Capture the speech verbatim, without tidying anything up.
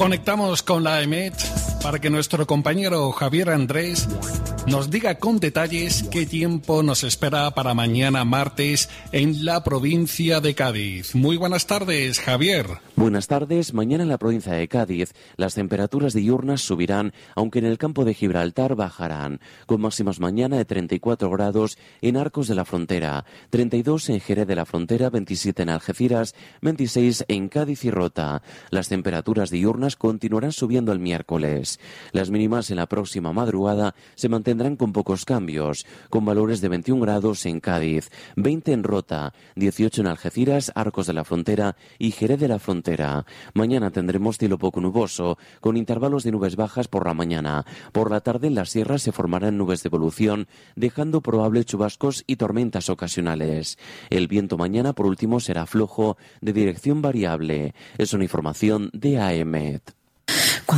Conectamos con la EMET para que nuestro compañero Javier Andrés nos diga con detalles qué tiempo nos espera para mañana martes en la provincia de Cádiz. Muy buenas tardes, Javier. Buenas tardes. Mañana en la provincia de Cádiz las temperaturas diurnas subirán, aunque en el campo de Gibraltar bajarán, con máximas mañana de treinta y cuatro grados en Arcos de la Frontera, treinta y dos en Jerez de la Frontera, veintisiete en Algeciras, veintiséis en Cádiz y Rota. Las temperaturas diurnas continuarán subiendo el miércoles. Las mínimas en la próxima madrugada se mantendrán con pocos cambios, con valores de veintiún grados en Cádiz, veinte en Rota, dieciocho en Algeciras, Arcos de la Frontera y Jerez de la Frontera. Mañana tendremos cielo poco nuboso, con intervalos de nubes bajas por la mañana. Por la tarde en las sierras se formarán nubes de evolución, dejando probables chubascos y tormentas ocasionales. El viento mañana, por último, será flojo, de dirección variable. Es una información de A E M E T.